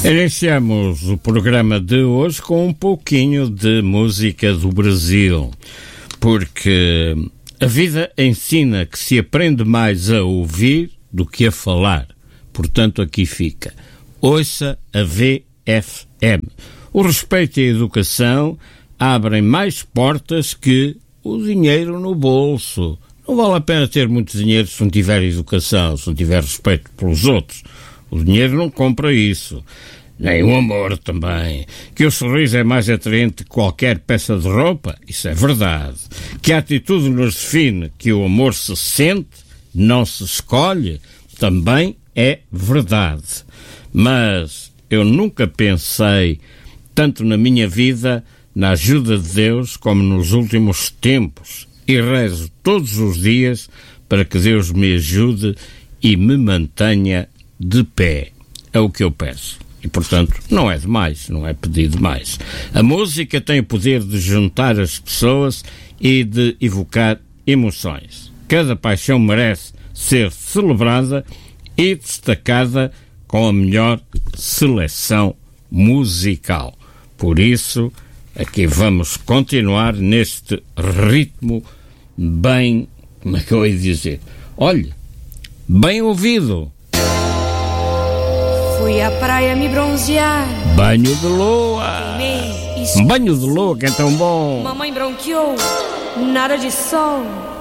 Iniciamos o programa de hoje com um pouquinho de música do Brasil, porque a vida ensina que se aprende mais a ouvir do que a falar. Portanto, aqui fica. Ouça a VFM. O respeito e a educação abrem mais portas que o dinheiro no bolso. Não vale a pena ter muito dinheiro se não tiver educação, se não tiver respeito pelos outros. O dinheiro não compra isso. Nem o amor também. Que o sorriso é mais atraente que qualquer peça de roupa, isso é verdade. Que a atitude nos define, que o amor se sente, não se escolhe, também é verdade. Mas eu nunca pensei tanto na minha vida, na ajuda de Deus, como nos últimos tempos. E rezo todos os dias para que Deus me ajude e me mantenha de pé. É o que eu peço. E, portanto, não é demais, não é pedir demais. A música tem o poder de juntar as pessoas e de evocar emoções. Cada paixão merece ser celebrada e destacada com a melhor seleção musical. Por isso, aqui vamos continuar neste ritmo bem, como é que eu ia dizer? Olhe, bem ouvido. Fui à praia me bronzear. Banho de lua. Um banho de lua que é tão bom. Mamãe bronqueou, nada de sol.